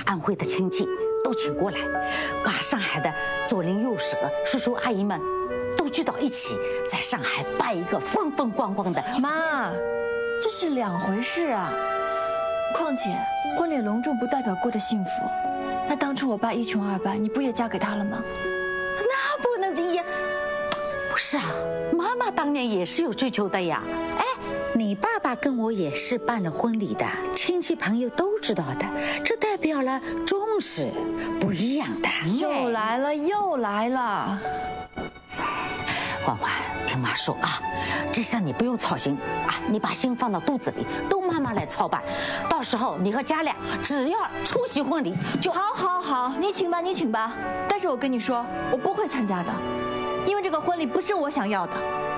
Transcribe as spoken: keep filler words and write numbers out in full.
安徽的亲戚都请过来，把上海的左邻右舍、叔叔阿姨们都聚到一起，在上海办一个风风光光的。 妈，这是两回事啊。况且婚礼隆重不代表过得幸福。那当初我爸一穷二白，你不也嫁给他了吗？ 那不能这样。不是啊，妈妈当年也是有追求的呀。哎，你爸爸跟我也是办了婚礼的，亲戚朋友都知道的，这代表了重视，不一样的。 又来了，又来了。 欢欢，听妈说啊，这事你不用操心啊，你把心放到肚子里，都妈妈来操办。到时候你和佳亮只要出席婚礼就好。好好，你请吧，你请吧。但是我跟你说，我不会参加的，因为这个婚礼不是我想要的。